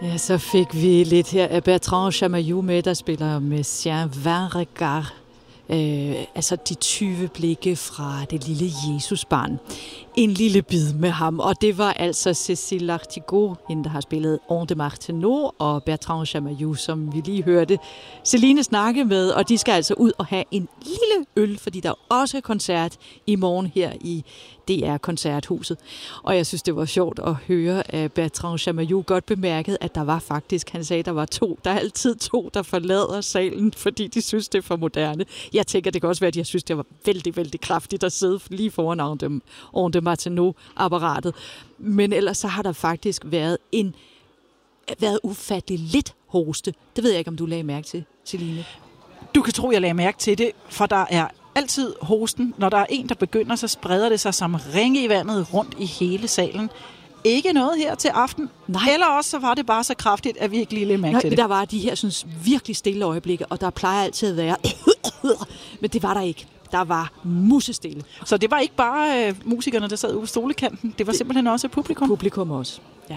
Ja, så fik vi lidt her af Bertrand Chamayou med, der spiller Messiaen 20 regards. Altså de 20 blikke fra det lille Jesusbarn. En lille bid med ham, og det var altså Cécile Lartigot, hende der har spillet On de Martenot, og Bertrand Chamayou, som vi lige hørte Celine snakke med, og de skal altså ud og have en lille øl, fordi der er også koncert i morgen her i DR-koncerthuset. Og jeg synes, det var sjovt at høre, at Bertrand Chamayou godt bemærkede, at der var faktisk, han sagde, der var to. Der er altid to, der forlader salen, fordi de synes, det er for moderne. Jeg tænker, det kan også være, at jeg synes, det var vældig, vældig kraftigt at sidde lige foran On de Martenot-apparatet. Men ellers så har der faktisk været ufattelig lidt hoste. Det ved jeg ikke, om du lagde mærke til, Celine. Du kan tro, jeg lagde mærke til det, for der er altid hosten. Når der er en, der begynder, så spreder det sig som ringe i vandet rundt i hele salen. Ikke noget her til aften. Nej. Eller også så var det bare så kraftigt, at vi ikke lige lagde mærke til det. Der var de her sådan, virkelig stille øjeblikke, og der plejer altid at være... Men det var der ikke. Der var musestille. Så det var ikke bare musikerne, der sad ude på stolekanten. Det var simpelthen også publikum. Publikum også, ja.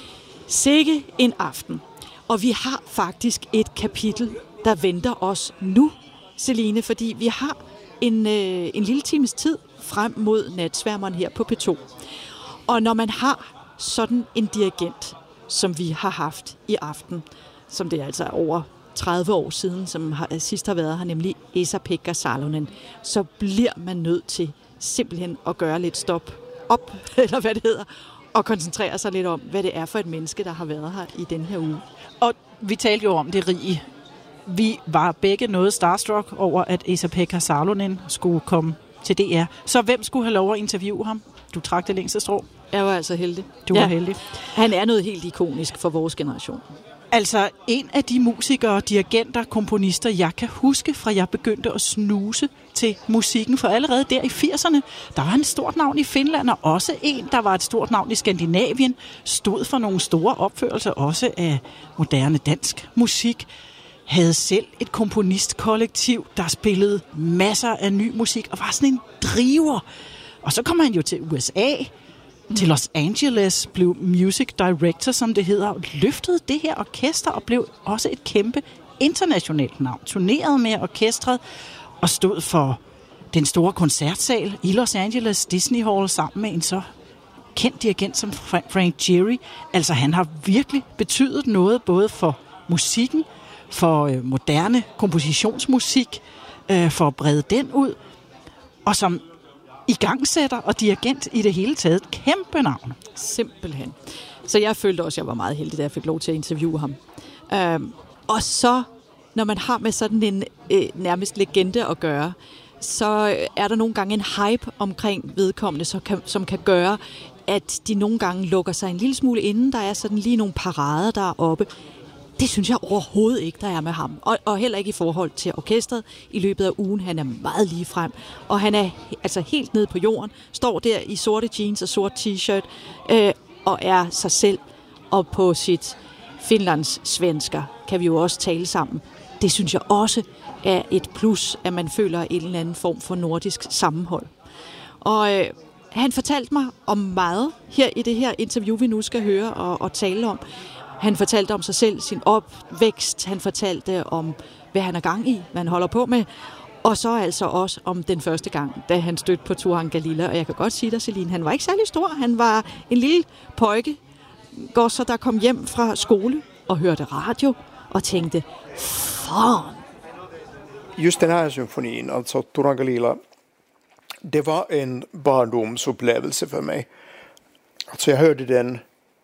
Sikke en aften. Og vi har faktisk et kapitel, der venter os nu, Celine, fordi vi har en lille times tid frem mod Natsværmeren her på P2. Og når man har sådan en dirigent, som vi har haft i aften, som det er altså over 30 år siden, som sidst har været her, nemlig Esa-Pekka Salonen, så bliver man nødt til simpelthen at gøre lidt stop op, eller hvad det hedder, og koncentrere sig lidt om, hvad det er for et menneske, der har været her i den her uge. Og vi talte jo om det rige. Vi var begge noget starstruck over, at Esa-Pekka Salonen skulle komme til DR. Så hvem skulle have lov at interviewe ham? Du trak det længste strå. Jeg var altså heldig. Du var heldig. Han er noget helt ikonisk for vores generation. Altså en af de musikere, dirigenter, komponister, jeg kan huske, fra jeg begyndte at snuse til musikken, for allerede der i 80'erne, der var en stort navn i Finland, og også en, der var et stort navn i Skandinavien, stod for nogle store opførelser, også af moderne dansk musik, havde selv et komponistkollektiv, der spillede masser af ny musik, og var sådan en driver. Og så kom han jo til USA, til Los Angeles, blev music director, som det hedder, og løftede det her orkester og blev også et kæmpe internationalt navn. Turnerede med orkestret og stod for den store koncertsal i Los Angeles Disney Hall sammen med en så kendt dirigent som Frank Gehry. Altså han har virkelig betydet noget både for musikken, for moderne kompositionsmusik, for at brede den ud, og som igangsætter og dirigent i det hele taget. Kæmpe navn. Simpelthen. Så jeg følte også, at jeg var meget heldig, da jeg fik lov til at interviewe ham. Og så, når man har med sådan en nærmest legende at gøre, så er der nogle gange en hype omkring vedkommende, som kan gøre, at de nogle gange lukker sig en lille smule inden. Der er sådan lige nogle parader deroppe. Det synes jeg overhovedet ikke, der er med ham. Og heller ikke i forhold til orkestret i løbet af ugen. Han er meget ligefrem. Og han er altså helt nede på jorden. Står der i sorte jeans og sort t-shirt. Og er sig selv. Og på sit Finlands svensker kan vi jo også tale sammen. Det synes jeg også er et plus, at man føler en eller anden form for nordisk sammenhold. Og han fortalte mig om meget her i det her interview, vi nu skal høre og tale om. Han fortalte om sig selv, sin opvækst. Han fortalte om, hvad han er gang i, hvad han holder på med. Og så altså også om den første gang, da han stødte på Turhan Galila. Og jeg kan godt sige dig, Celine, han var ikke særlig stor. Han var en lille pojke, så der kom hjem fra skole og hørte radio og tænkte, fan. Just den här symfonin, alltså Turhan Galila, det var en barndomsupplevelse för mig. Alltså jag hörde den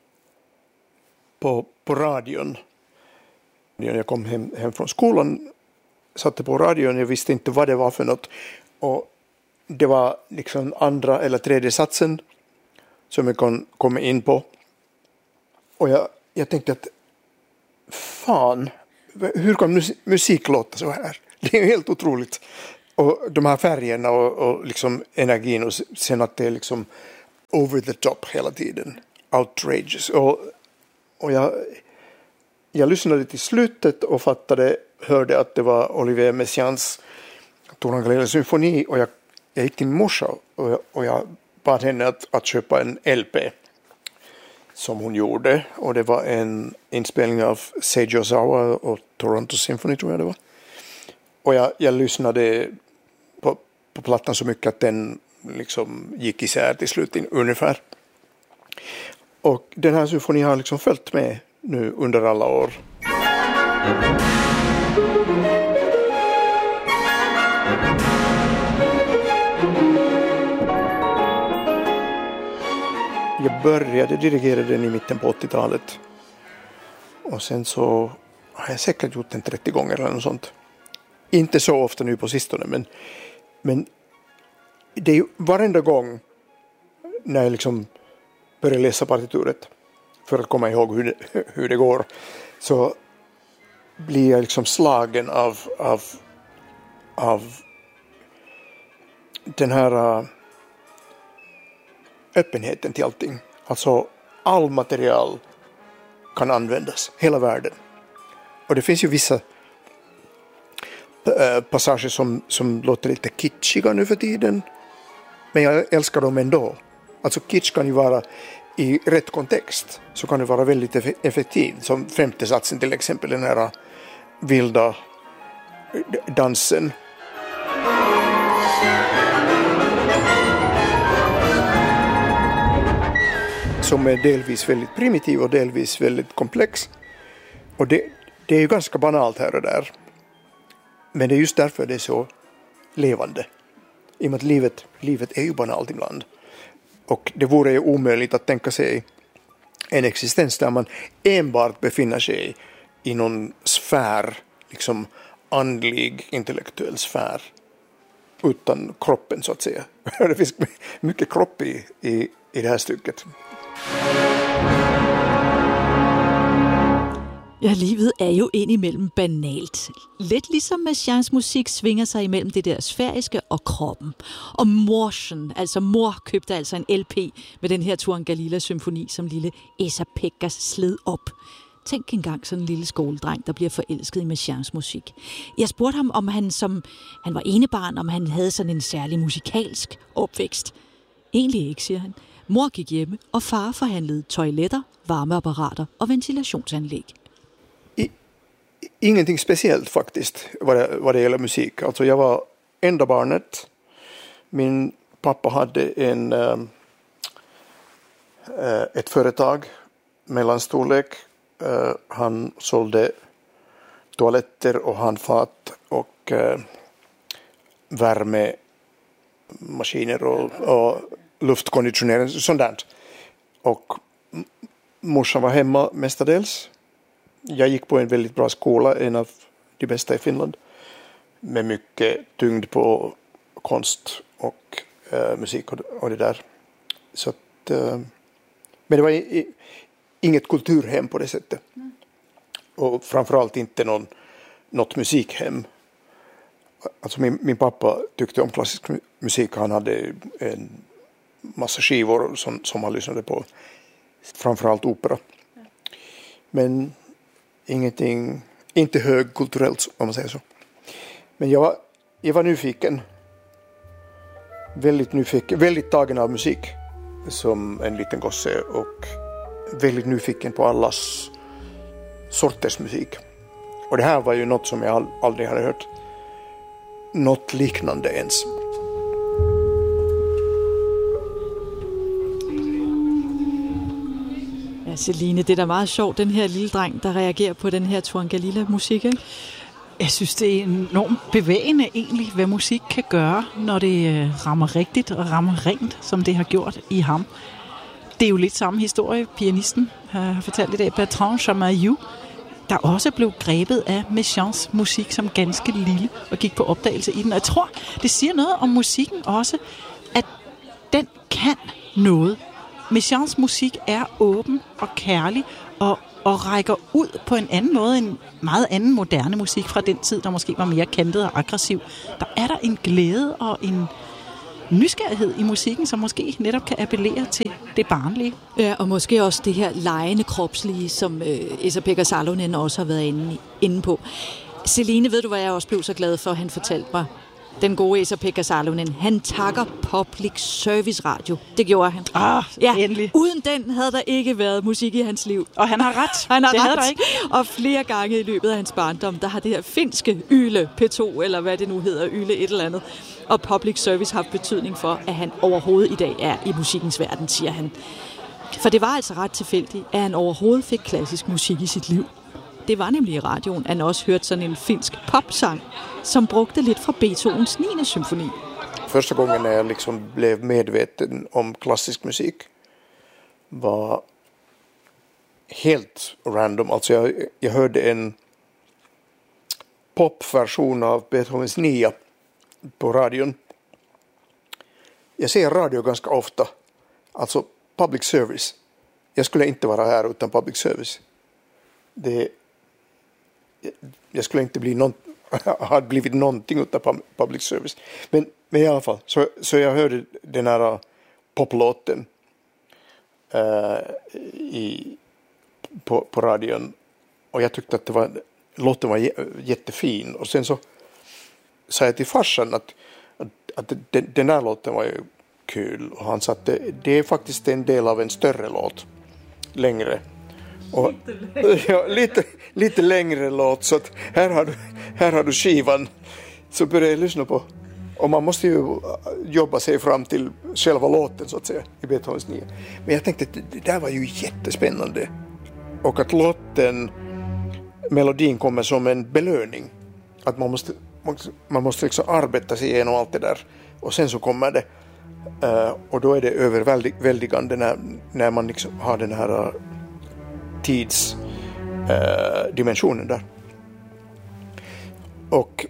på radion. När jag kom hem från skolan, satte på radion, jag visste inte vad det var för något. Och det var liksom andra eller tredje satsen som jag kom in på. Och jag tänkte att fan, hur kan musik låta så här? Det är ju helt otroligt. Och de här färgerna och liksom energin och sen att det är liksom over the top hela tiden. Outrageous. Och jag lyssnade till slutet och hörde att det var Olivier Messiaens Turhan Galila symfoni, och jag gick till min morsa och jag bad henne att köpa en LP. som hon gjorde. Och det var en inspelning av Seiji Ozawa och Toronto Symphony, tror jag det var. Och jag lyssnade på plattan så mycket att den liksom gick isär till slut ungefär. Och den här symfonin har liksom följt med nu under alla år. Jag började dirigera den i mitten på 80-talet. Och sen så har jag säkert gjort den 30 gånger eller något sånt. Inte så ofta nu på sistone, men det är ju varenda gång när jag liksom börjar läsa partituret för att komma ihåg hur det går, så blir jag liksom slagen av den här öppenheten till allting. Alltså all material kan användas, hela världen. Och det finns ju vissa passager som låter lite kitschiga nu för tiden, men jag älskar dem ändå. Alltså kitsch kan ju vara i rätt kontext, så kan det vara väldigt effektiv. Som femte satsen till exempel, den här vilda dansen. Som är delvis väldigt primitiv och delvis väldigt komplex. Och det är ju ganska banalt här och där. Men det är just därför det är så levande. I och med att livet är ju banalt ibland. Och det vore ju omöjligt att tänka sig en existens där man enbart befinner sig i någon sfär, liksom andlig, intellektuell sfär, utan kroppen så att säga. Det finns mycket kropp i det här stycket. Ja, livet er jo indimellem banalt. Lidt ligesom Messiaens musik svinger sig imellem det der sfæriske og kroppen. Og morsen, altså mor, købte altså en LP med den her Turangalila-symfoni, som lille Esa-Pekka sled op. Tænk engang sådan en lille skoledreng, der bliver forelsket i Messiaens musik. Jeg spurgte ham, om han var enebarn, om han havde sådan en særlig musikalsk opvækst. Egentlig ikke, siger han. Mor gik hjemme, og far forhandlede toiletter, varmeapparater og ventilationsanlæg. Ingenting speciellt faktiskt vad det gäller musik. Alltså jag var enda barnet. Min pappa hade ett företag, mellanstorlek. Han sålde toaletter och handfat och värmemaskiner och luftkonditionering, sånt där. Och morsan var hemma mestadels. Jag gick på en väldigt bra skola, en av de bästa i Finland, med mycket tyngd på konst och musik och det där. Så att, men det var inget kulturhem på det sättet. Och framförallt inte något musikhem. Alltså min pappa tyckte om klassisk musik. Han hade en massa skivor som han lyssnade på. Framförallt opera. Men inte högkulturellt, om man säger så. Men jag var nyfiken. Väldigt tagen av musik som en liten gosse, och väldigt nyfiken på allas sorters musik. Och det här var ju något som jag aldrig hade hört något liknande ens. Ja, Celine, det er da meget sjovt, den her lille dreng, der reagerer på den her Turangalila-musik, ikke? Jeg synes, det er enormt bevægende egentlig, hvad musik kan gøre, når det rammer rigtigt og rammer rent, som det har gjort i ham. Det er jo lidt samme historie, pianisten har fortalt i dag, Bertrand Chamayou, der også blev grebet af Messiaens musik som ganske lille og gik på opdagelse i den. Og jeg tror, det siger noget om musikken også, at den kan noget. Messiaens musik er åben og kærlig og rækker ud på en anden måde end meget anden moderne musik fra den tid, der måske var mere kantet og aggressiv. Der er der en glæde og en nysgerrighed i musikken, som måske netop kan appellere til det barnlige. Ja, og måske også det her legende kropslige, som Esa-Pekka Salonen også har været inde på. Celine, ved du, hvad jeg også blev så glad for, han fortalte mig? den gode Esa-Pekka Salonen, han takker Public Service Radio. Det gjorde han. Endelig. Uden den havde der ikke været musik i hans liv. Og han har ret. Han har det ret. Havde der ikke. Og flere gange i løbet af hans barndom, der har det her finske Yle P2, eller hvad det nu hedder, Yle et eller andet, og Public Service haft betydning for, at han overhovedet i dag er i musikkens verden, siger han. For det var altså ret tilfældigt, at han overhovedet fik klassisk musik i sit liv. Det var nemlig i radioen, at han også hørte sådan en finsk popsang, som brugte lidt fra Beethovens 9. symfoni. Första gången när jag liksom blev medveten om klassisk musik var helt random. Alltså jag hörde en popversion av Beethovens 9 på radion. Jag ser radio ganska ofta. Alltså public service. Jag skulle inte vara här utan public service. Jag skulle inte ha blivit någonting utan public service. Men i alla fall, så jag hörde den här poplåten på radion. Och jag tyckte att låten var jättefin. Och sen så sa jag till farsan att den här låten var ju kul. Och han sa att det är faktiskt en del av en större låt. Längre. Och, lite längre låt, så att här har du skivan. Så började jag lyssna på, och man måste ju jobba sig fram till själva låten så att säga i Beethovens 9. Men jag tänkte att det där var ju jättespännande, och att melodin kommer som en belöning, att man måste liksom arbeta sig igenom allt det där, och sen så kommer det, och då är det överväldigande när man liksom har den här tidsdimensionen där. Och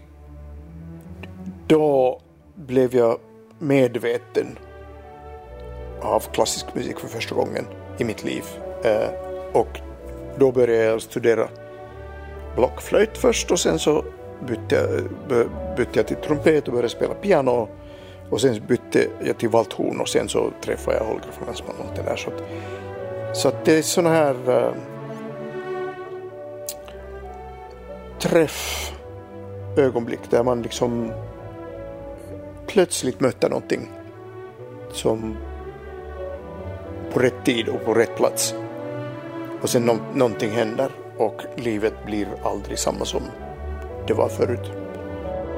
då blev jag medveten av klassisk musik för första gången i mitt liv. Och då började jag studera blockflöjt först, och sen så bytte jag till trumpet och började spela piano, och sen bytte jag till valthorn, och sen så träffade jag Holger von Gansman och det där. Så att det är såna här träffögonblick där man liksom plötsligt möter någonting som på rätt tid och på rätt plats, och sen någonting händer och livet blir aldrig samma som det var förut.